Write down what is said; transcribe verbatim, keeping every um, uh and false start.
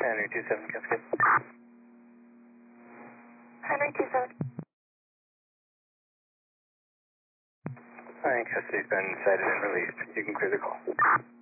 Henry two seven, Cascade. Henry two seven. Alright, custody's been cited and released. You can clear the call.